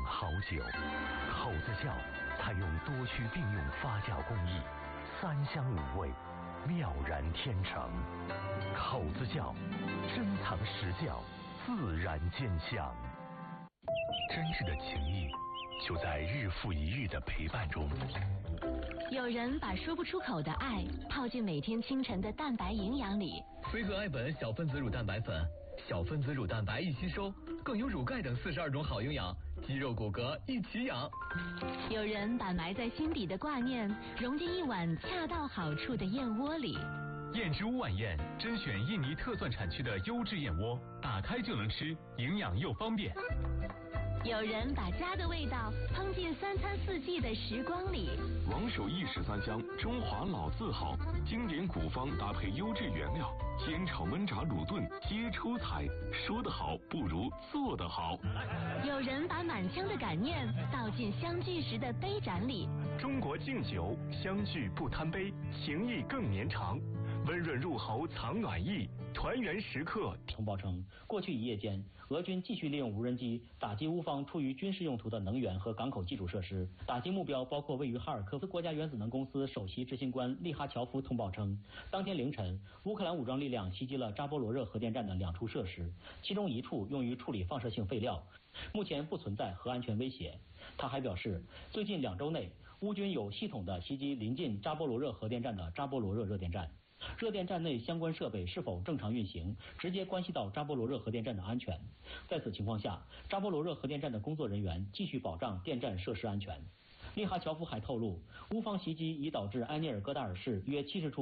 好酒。口子窖采用多区并用发酵工艺，3香5味，妙然天成。口子窖，珍藏实窖，自然见香。真挚的情谊就在日复一日的陪伴中。 有人把说不出口的爱泡进每天清晨的蛋白营养里。 飞鹤爱本小分子乳蛋白粉，小分子乳蛋白易吸收，更有乳钙等42种好营养，肌肉骨骼一起养。 有人把埋在心底的挂念融进一碗恰到好处的燕窝里。 燕之屋晚宴甄选印尼特蒜产区的优质燕窝，打开就能吃，营养又方便。 有人把家的味道烹进3餐4季的时光里。 王守义13香，中华老字号，经典古方搭配优质原料，煎炒焖炸卤炖皆出彩。说得好不如做得好。 有人把满腔的感念倒进相聚时的杯盏里。 中国敬酒，相聚不贪杯，情谊更绵长。温润入喉藏暖意，团圆时刻。 通报称，过去1夜间，俄军继续利用无人机打击乌方出于军事用途的能源和港口基础设施，打击目标包括位于哈尔科夫国家原子能公司首席执行官利哈乔夫通报称，当天凌晨，乌克兰武装力量袭击了扎波罗热核电站的2处设施，其中1处用于处理放射性废料，目前不存在核安全威胁。他还表示，最近2周内，乌军有系统的袭击临近扎波罗热核电站的扎波罗热热电站。热电站内相关设备是否正常运行，直接关系到扎波罗热核电站的安全。在此情况下，扎波罗热核电站的工作人员继续保障电站设施安全。利哈乔夫还透露，乌方袭击已导致埃涅尔戈达尔市约70处